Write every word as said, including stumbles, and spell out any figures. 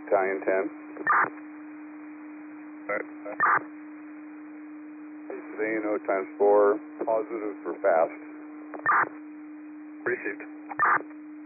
Battalion ten. Today, no times four, positive for fast. Received.